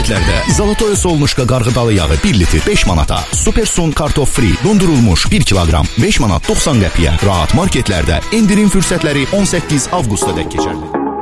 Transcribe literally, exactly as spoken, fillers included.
marketlərdə Zolatoy Solnuşka qarğıdalı yağı bir litr beş manata, Supersun kartof free dondurulmuş bir kiloqram beş manat doxsan qəpiyə. Rahat marketlərdə endirim fürsətləri on səkkiz avqusta dək keçərli.